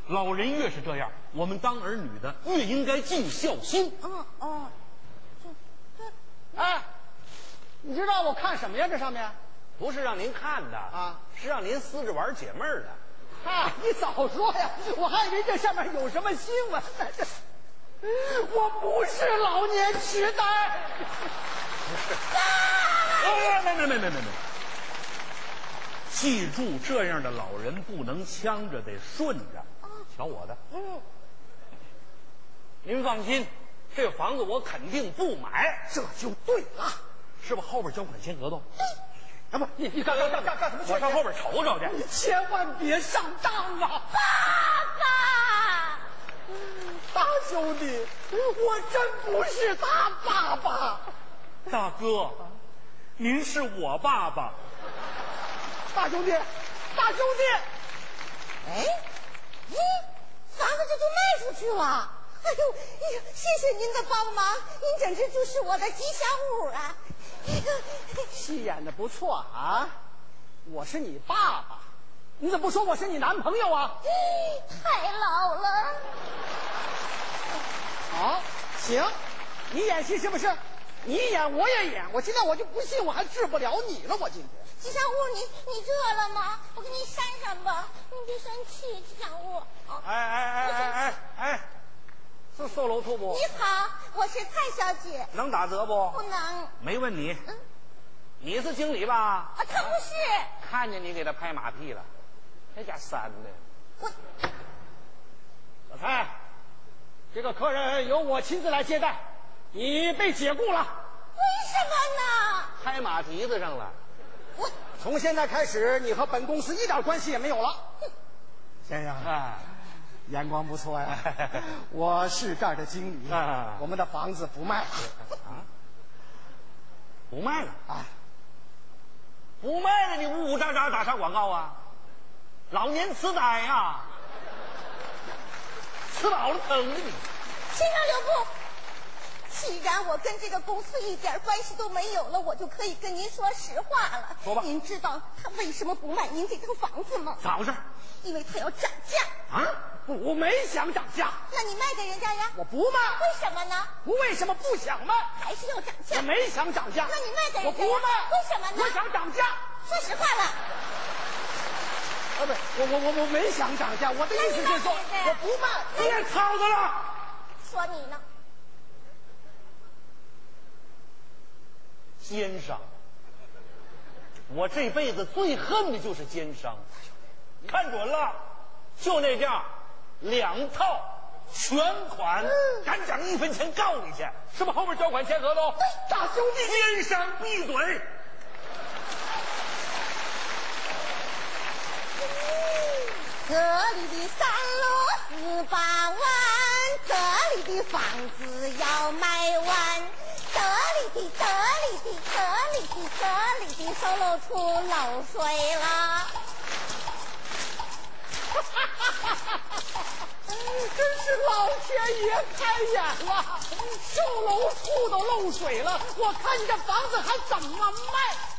老人越是这样，我们当儿女的越应该尽孝心。 哎，你知道我看什么呀？这上面不是让您看的啊， 是让您撕着玩解闷儿的。 嗨，你早说呀！我还以为这上面有什么新闻呢。我不是老年痴呆。 没。记住，这样的老人不能呛着，得顺着。瞧我的。您放心，这房子我肯定不买。 这就对了， 是不？后边交款签合同。 啊不，你干什么？ 我上后边瞅瞅去。 你千万别上当啊！ 爸爸， 大兄弟，我真不是他爸爸。 大哥，您是我爸爸。 大兄弟， 哎，房子这就卖出去了。哎呦，谢谢您的帮忙，您简直就是我的吉祥物啊！ 戏演的不错啊，我是你爸爸，你怎么不说我是你男朋友啊？ 太老了。 好，行，你演戏是不是？你演我也演，我今天我就不信我还治不了你了，我今天。 吉祥物，你热了吗？我给你扇扇吧，你别生气，吉祥物。 哎，是售楼处不？ 你好，我是蔡小姐。 能打折不？ 不能。 没问你。你是经理吧？ 啊，他不是。 看见你给他拍马屁了，这家扇的。 我。 老蔡，这个客人由我亲自来接待，你被解雇了。 为什么呢？ 拍马蹄子上了。 我从现在开始，你和本公司一点关系也没有了。先生啊， 眼光不错呀。我是这儿的经理啊， 我们的房子不卖了啊，不卖了啊， 不卖了，你呜呜喳喳打啥广告啊？老年痴呆呀，吃饱了撑的你。 先生留步。既然我跟这个公司一点关系都没有了，我就可以跟您说实话了。 说吧。 您知道他为什么不卖您这套房子吗？ 咋回事？ 因为他要涨价。 啊？ 我没想涨价。 那你卖给人家呀？ 我不卖。 为什么呢？ 为什么不想卖？ 还是要涨价？ 我没想涨价。 那你卖给人家呀？ 我不卖。 为什么呢？ 我想涨价。 说实话了。 啊不，我没想涨价，我的意思是说，我不卖。 别吵着了。 说你呢。 奸商，我这辈子最恨的就是奸商。看准了，就那价，2套全款，敢讲1分钱告你去，是不？后边交款签合同。 大兄弟， 奸商闭嘴！ 这里的3楼48万，这里的房子要卖完。这里的售楼处漏水了。 真是老天爷开眼了，售楼处都漏水了，我看你这房子还怎么卖？